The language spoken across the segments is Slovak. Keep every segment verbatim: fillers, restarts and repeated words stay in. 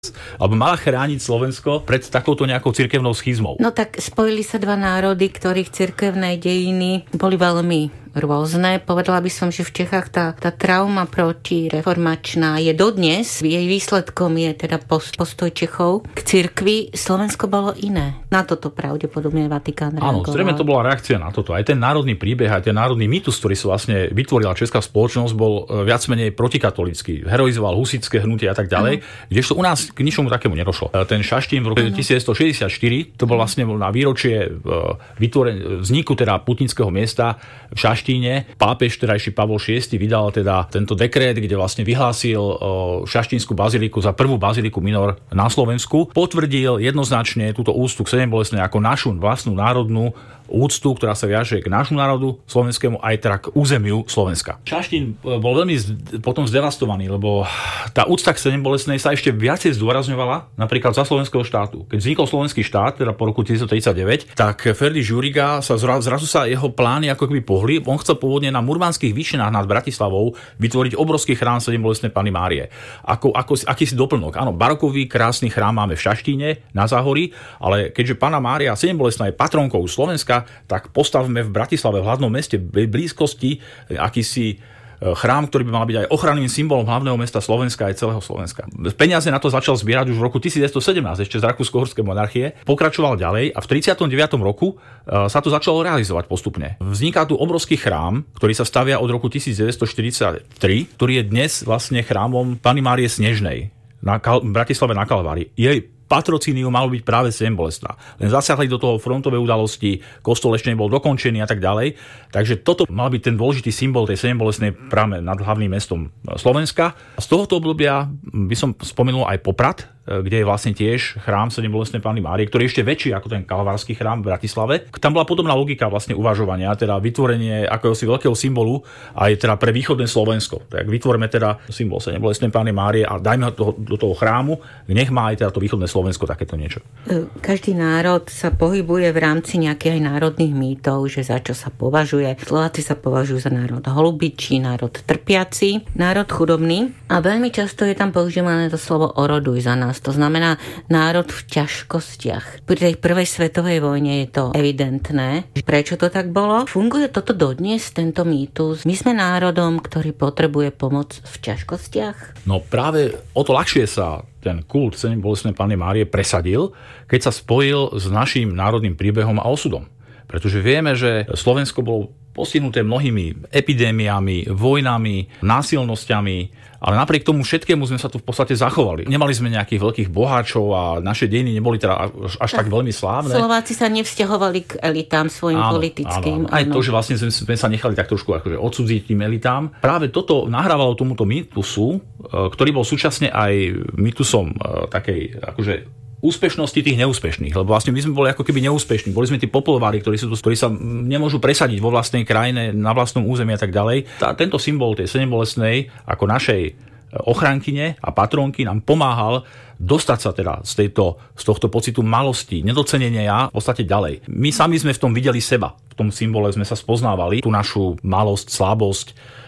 alebo mala chrániť Slovensko pred takouto nejakou cirkevnou schizmou. No tak spojili sa dva národy, ktorých cirkevné dejiny boli veľmi rôzne. Povedala by som, že v Čechách tá, tá trauma protireformačná je dodnes. Jej výsledkom je teda postoj Čechov k cirkvi. Slovensko bolo iné. Na toto pravdepodobne Vatikán reagoval. Áno, zrejme to bola reakcia na toto. Aj ten národný príbeh, aj ten národný mýtus, ktorý sa vlastne vytvorila česká spoločnosť, bol viac menej protikatolícky. Heroizoval husitské hnutie a tak ďalej, mm. kdežto u nás k ničomu takému nedošlo. Ten Šaštín v roku mm. devätnásťstošesťdesiatštyri, to bol vlastne na výročie vytvorenia vzniku teda putnického miesta v Šaštíne. Pápež terajší Pavol šiesty vydal teda tento dekrét, kde vlastne vyhlásil Šaštínsku baziliku za prvú baziliku minor na Slovensku. Potvrdil jednoznačne túto úctu k Sedembolestnej ako našu vlastnú národnú úctu, ktorá sa viaže k nášmu národu slovenskému aj teda k územiu Slovenska. Šaštín bol veľmi potom zdevastovaný, lebo tá úcta k Sedembolestnej sa ešte viacej zdôrazňovala napríklad za slovenského štátu. Keď vznikol slovenský štát, teda po roku devätnásťtridsaťdeväť, tak Ferdy Žuriga sa zrazu sa jeho plány ako keby pohli. On chcel pôvodne na Murmanských výšinách nad Bratislavou vytvoriť obrovský chrám Sedembolestnej Panny Márie. Ako, ako akýsi doplnok. Áno, barokový krásny chrám máme v Šaštíne na Záhorí, ale keďže Panna Mária Sedembolestná je patronkou Slovenska, tak postavme v Bratislave, v hlavnom meste, v blízkosti akýsi chrám, ktorý by mal byť aj ochranným symbolom hlavného mesta Slovenska aj celého Slovenska. Peniaze na to začal zbierať už v roku devätnásťstosedemnásť, ešte z Rakúsko-Uhorskej monarchie. Pokračoval ďalej a v tridsiatom deviatom roku sa to začalo realizovať postupne. Vzniká tu obrovský chrám, ktorý sa stavia od roku devätnásťstoštyridsaťtri, ktorý je dnes vlastne chrámom Panny Márie Snežnej na Kal- Bratislave na Kalvárii. Jej patrocíniu malo byť práve Sedembolestná. Len zasiahli do toho frontové udalosti, kostol ešte nebol dokončený a tak ďalej. Takže toto mal byť ten dôležitý symbol tej Sedembolestnej práve nad hlavným mestom Slovenska. Z tohoto obdobia by som spomenul aj Poprad, kde je vlastne tiež chrám Sedembolestnej Panny Márie, ktorý je ešte väčší ako ten kalvársky chrám v Bratislave. Tam bola podobná logika vlastne uvažovania, teda vytvorenie akéhosi veľkého symbolu aj teda pre východné Slovensko. Tak vytvoríme teda symbol Sedembolestnej Panny Márie a dajme ho do, do toho chrámu, nech má aj teda to východné Slovensko takéto niečo. Každý národ sa pohybuje v rámci nejakých aj národných mýtov, že za čo sa považuje. Slováci sa považujú za národ holubičí, národ trpiaci, národ chudobný a veľmi často je tam používané to slovo oroduj za nás. To znamená národ v ťažkostiach. Pri tej prvej svetovej vojne je to evidentné. Prečo to tak bolo? Funguje toto dodnes, tento mýtus? My sme národom, ktorý potrebuje pomoc v ťažkostiach? No práve o to ľahšie sa ten kult Sedembolestnej Panny Márie presadil, keď sa spojil s naším národným príbehom a osudom. Pretože vieme, že Slovensko bolo postihnuté mnohými epidémiami, vojnami, násilnosťami, ale napriek tomu všetkému sme sa tu v podstate zachovali. Nemali sme nejakých veľkých boháčov a naše dejiny neboli teda až, až tak veľmi slávne. Slováci sa nevzťahovali k elitám svojim áno, politickým. Áno. Aj áno. To, že vlastne sme, sme sa nechali tak trošku akože odsudziť tým elitám. Práve toto nahrávalo tomuto mýtusu, ktorý bol súčasne aj mýtusom takej akože úspešnosti tých neúspešných, lebo vlastne my sme boli ako keby neúspešní. Boli sme tí popolvári, ktorí, sú, ktorí sa nemôžu presadiť vo vlastnej krajine, na vlastnom území a tak ďalej. Tá, tento symbol tej Sedembolestnej ako našej ochrankyne a patronky nám pomáhal dostať sa teda z, tejto, z tohto pocitu malosti, nedocenenia v podstate ďalej. My sami sme v tom videli seba. V tom symbole sme sa spoznávali, tú našu malosť, slabosť,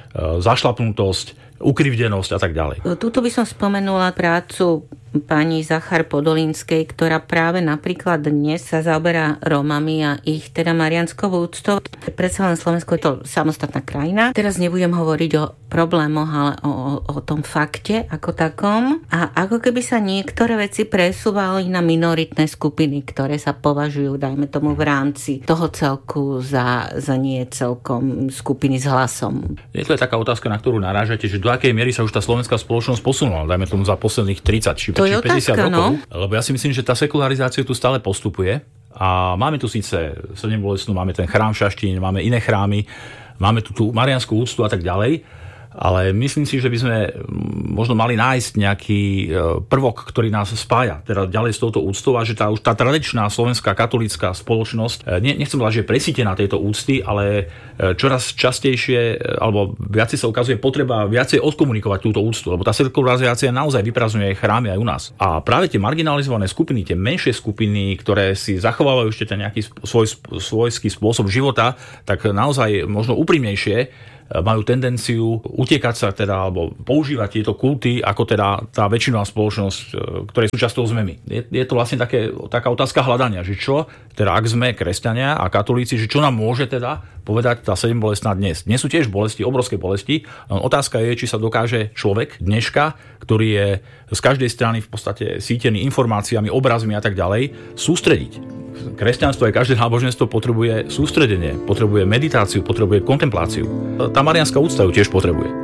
zašlapnutosť, ukrivdenosť a tak ďalej. Tuto by som spomenula prácu pani Zachar Podolínskej, ktorá práve napríklad dnes sa zaoberá Rómami a ich teda marianskou úctou. Predsa len Slovensko je to samostatná krajina. Teraz nebudem hovoriť o problémoch, ale o, o tom fakte ako takom. A ako keby sa niektoré veci presúvali na minoritné skupiny, ktoré sa považujú, dajme tomu, v rámci toho celku za, za nie celkom skupiny s hlasom. Je to je taká otázka, na ktorú narážate, že do akej miery sa už tá slovenská spoločnosť posunula, dajme tomu za posledných tridsať či to je päťdesiat otázka, rokov, no? Lebo ja si myslím, že tá sekularizácia tu stále postupuje a máme tu síce Sedembolestnú, máme ten chrám Šaštín, máme iné chrámy, máme tu tú mariánsku úctu a tak ďalej, ale myslím si, že by sme možno mali nájsť nejaký prvok, ktorý nás spája teda ďalej s touto úctou a že tá, už tá tradičná slovenská katolícka spoločnosť, ne, nechcem povedať, že je presítená tejto úcty, ale čoraz častejšie alebo viacej sa ukazuje potreba viacej odkomunikovať túto úctu, lebo tá sekularizácia naozaj vyprázdňuje aj chrámy aj u nás. A práve tie marginalizované skupiny, tie menšie skupiny, ktoré si zachovávajú ešte ten nejaký svoj svojský spôsob života, tak naozaj možno úprimnejšie majú tendenciu utiekať sa teda, alebo používať tieto kulty, ako teda tá väčšinová spoločnosť, ktorej sú často sme my. Je, je to vlastne také, taká otázka hľadania, že čo, teda ak sme kresťania a katolíci, že čo nám môže teda povedať tá sedembolestná dnes. Dnes sú tiež bolesti, obrovské bolesti. Otázka je, či sa dokáže človek dneška, ktorý je z každej strany v podstate sítený informáciami, obrazmi a tak ďalej, sústrediť. Kresťanstvo aj každé náboženstvo potrebuje sústredenie, potrebuje meditáciu, potrebuje kontempláciu. Tá mariánska úcta ju tiež potrebuje.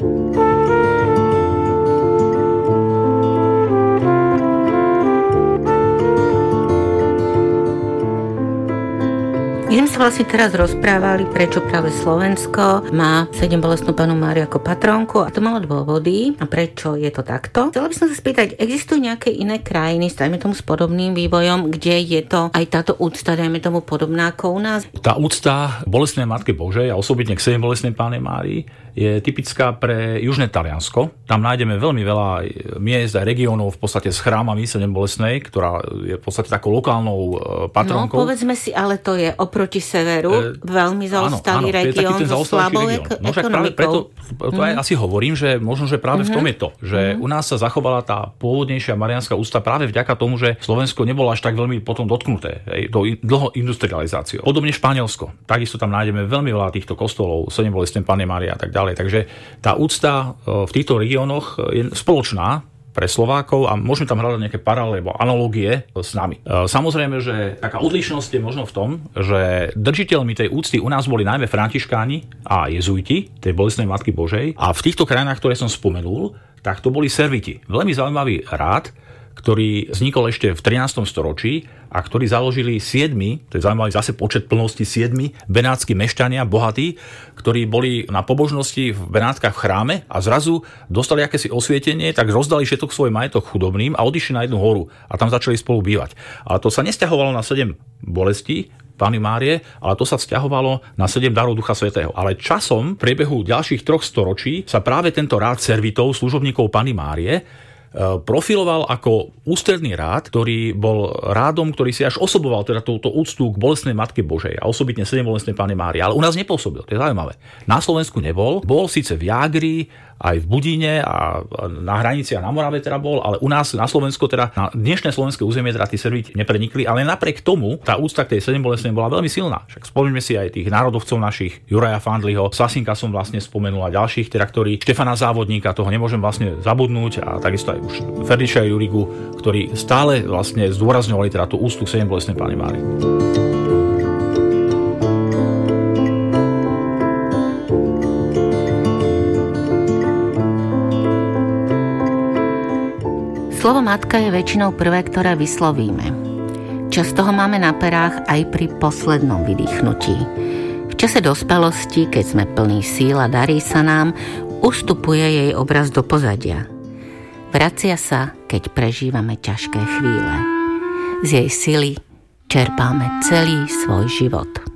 My sme sa vlastne teraz rozprávali, prečo práve Slovensko má sedembolestnú Pannu Máriu ako patrónku, a to malo dôvody, a prečo je to takto. Chcela by som sa spýtať, existujú nejaké iné krajiny, dajme tomu s podobným vývojom, kde je to aj táto úcta, dajme tomu podobná ako u nás? Tá úcta bolestnej Matke Božej a osobitne k sedembolestnej Panne Márii je typická pre južné Taliansko. Tam nájdeme veľmi veľa miest a regiónov v podstate s chrámami sedembolestnej, ktorá je v podstate takou lokálnou patrónkou. No povedzme si, ale to je oproti severu, e, veľmi zaostalý región so slabou ek- no, ekonomikou. Preto to aj mm. asi hovorím, že možno, že práve mm-hmm. v tom je to, že mm-hmm. u nás sa zachovala tá pôvodnejšia mariánska úcta práve vďaka tomu, že Slovensko nebolo až tak veľmi potom dotknuté do dlho industrializáciou. Podobne Španielsko. Takisto tam nájdeme veľmi veľa týchto kostolov, sedembolestnej Panny Márie a tak ďalej. Takže tá úcta v týchto regiónoch je spoločná pre Slovákov a môžeme tam hľadať nejaké paralely alebo analógie s nami. Samozrejme, že taká odlišnosť je možno v tom, že držiteľmi tej úcty u nás boli najmä františkáni a jezuiti, tej bolestnej Matky Božej. A v týchto krajinách, ktoré som spomenul, tak to boli serviti. Veľmi zaujímavý rád, ktorý vznikol ešte v trinástom storočí a ktorý založili siedmi, to je zaujímavý zase počet plnosti, siedmi benátski mešťania, bohatí, ktorí boli na pobožnosti v Benátkach v chráme a zrazu dostali akési osvietenie, tak rozdali všetok svoj majetok chudobným a odišli na jednu horu a tam začali spolu bývať. Ale to sa nesťahovalo na sedem bolestí Panny Márie, ale to sa vzťahovalo na sedem darov Ducha Svätého. Ale časom, v priebehu ďalších troch storočí, sa práve tento rád servitov, služobníkov Panny Márie, profiloval ako ústredný rád, ktorý bol rádom, ktorý si až osoboval teda túto úctu k bolestnej Matke Božej a osobitne sedembolestnej Panne Márie, ale u nás nepôsobil, to je zaujímavé. Na Slovensku nebol, bol síce v Jágri, aj v Budíne a na hranici a na Morave teda bol, ale u nás na Slovensku teda na dnešné slovenské územie teda tí serviti neprenikli, ale napriek tomu tá úcta k tej sedembolestnej bola veľmi silná. Však spomeňme si aj tých národovcov našich, Juraja Fandliho, Sasinka som vlastne spomenul a ďalších, teda ktorí, Štefana Závodníka, toho nemôžem vlastne zabudnúť, a takisto aj už Ferdiša Jurigu, ktorí stále vlastne zdôrazňovali teda tú úctu k sedembolestnej Panne Márii. Slovo matka je väčšinou prvé, ktoré vyslovíme. Často ho máme na perách aj pri poslednom vydýchnutí. V čase dospelosti, keď sme plní síl a darí sa nám, ustupuje jej obraz do pozadia. Vracia sa, keď prežívame ťažké chvíle. Z jej sily čerpáme celý svoj život.